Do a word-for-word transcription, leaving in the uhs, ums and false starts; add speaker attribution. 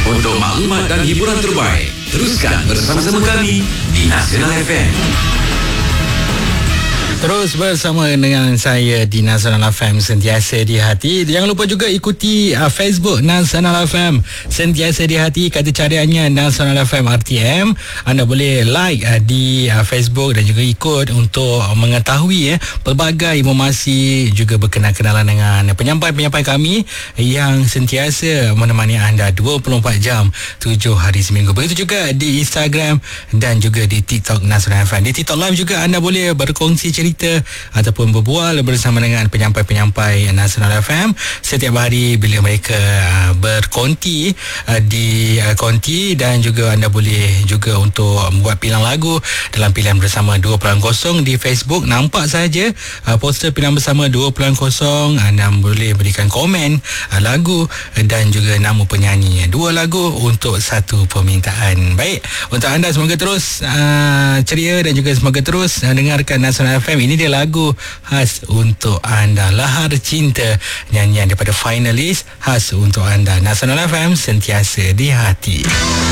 Speaker 1: Untuk maklumat dan hiburan terbaik, teruskan bersama-sama kami di Nasional F M.
Speaker 2: Terus bersama dengan saya di Nasional F M, sentiasa di hati. Jangan lupa juga ikuti uh, Facebook Nasional F M, sentiasa di hati. Kata cariannya Nasional F M R T M. Anda boleh like uh, di uh, Facebook dan juga ikut untuk mengetahui eh, pelbagai informasi, juga berkenalan-kenalan dengan penyampai-penyampai kami yang sentiasa menemani anda dua puluh empat jam, tujuh hari seminggu. Begitu juga di Instagram dan juga di TikTok Nasional F M. Di TikTok Live juga anda boleh berkongsi cerita Kita, ataupun berbual bersama dengan penyampai-penyampai Nasional F M setiap hari bila mereka uh, berkonti uh, di uh, konti, dan juga anda boleh juga untuk membuat pilihan lagu dalam pilihan bersama dua kosong di Facebook. Nampak saja uh, poster pilihan bersama dua kosong, anda boleh berikan komen uh, lagu uh, dan juga nama penyanyi. Dua lagu untuk satu permintaan. Baik, untuk anda semoga terus uh, ceria dan juga semoga terus uh, dengarkan Nasional F M. Ini dia lagu khas untuk anda, Lahar Cinta, nyanyian daripada finalis khas untuk anda. Nasional F M, sentiasa di hati.